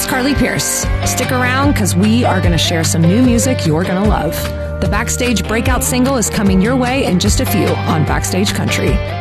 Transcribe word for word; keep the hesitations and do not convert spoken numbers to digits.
it's Carly Pierce. Stick around because we are going to share some new music you're going to love. The Backstage breakout single is coming your way in just a few on Backstage Country.